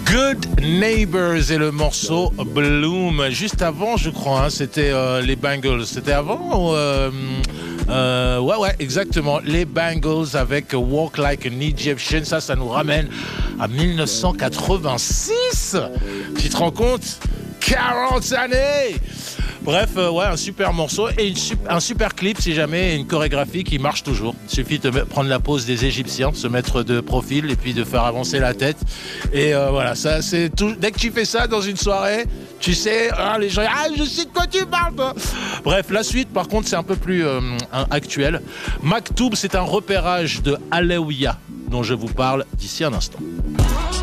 Good Neighbors et le morceau Bloom. Juste avant, je crois, hein, c'était les Bangles. C'était avant ou, ouais, exactement. Les Bangles avec Walk Like an Egyptian. Ça nous ramène à 1986. Tu te rends compte? 40 années! Bref, ouais, un super morceau et un super clip si jamais, une chorégraphie qui marche toujours. Il suffit de prendre la pose des Égyptiens, se mettre de profil et puis de faire avancer la tête. Et voilà, ça c'est tout. Dès que tu fais ça dans une soirée, tu sais, les gens, je sais de quoi tu parles, toi. Bref, la suite, par contre, c'est un peu plus actuel. Maktoub, c'est un repérage de Alaouia dont je vous parle d'ici un instant.